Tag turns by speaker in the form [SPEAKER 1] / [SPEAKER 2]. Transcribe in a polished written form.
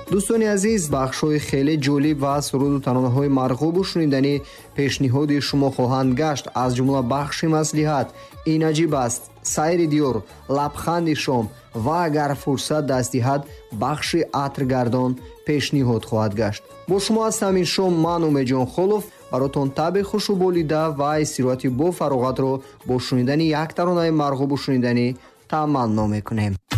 [SPEAKER 1] дӯстони азиз, бахшҳои хеле ҷолиб ва суруду таронаҳои марғубу шуниданӣ пешниҳоди шумо хоҳанд гашт. аз ҷумла бахши маслиҳат, ин аҷиб аст, сайри диёр, лабханди шом ва агар фурсат даст диҳад бахши атргардон пешниҳод хоҳад гашт. бо шумо ҳастам ин шом ман Умедҷон Холов. баротон таби хушуболида ва истироҳати бо фароғатро бо шунидани як таронаи марғубу шуниданӣ таманно мекунем.